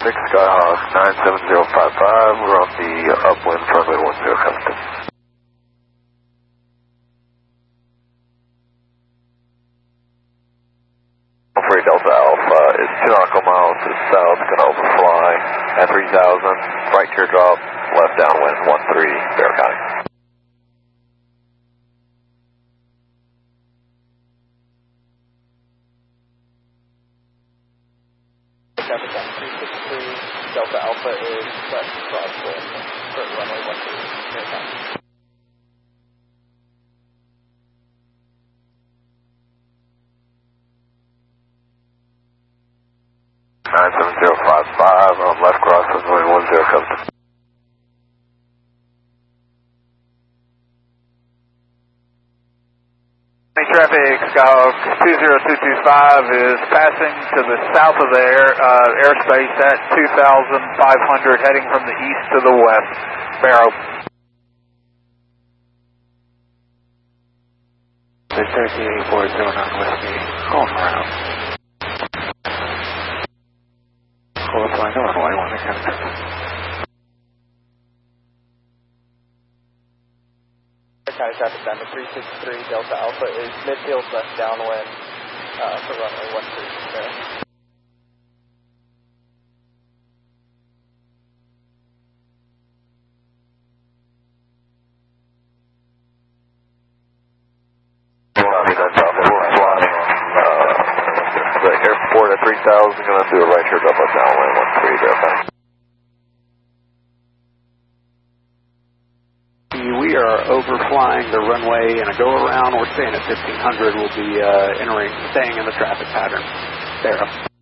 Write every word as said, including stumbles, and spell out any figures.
Six Skyhawk nine seven zero five five, we're on the upwind runway one zero custom. Free Delta Alpha is two nautical miles to the south, gonna overfly at three thousand, right teardrop, left downwind one three, Bear County. three six three, Delta Alpha is west crosswind, for runway one three, Bear County. nine seven zero five five, on left cross runway one zero custom. Traffic Skyhawk two zero two two five is passing to the south of the air, uh, airspace at two thousand five hundred, heading from the east to the west. Barrow. six thirty-eight four zero nine Whiskey, going around. Qualifying runway one zero custom. County traffic down to three six three, Delta Alpha is midfield left downwind uh, for runway one three. There. The airport at three thousand, gonna do a right teardrop left downwind one three, Bear County. We are overflying the runway in a go-around. We're staying at fifteen hundred. We'll be uh, entering, staying in the traffic pattern. Sarah.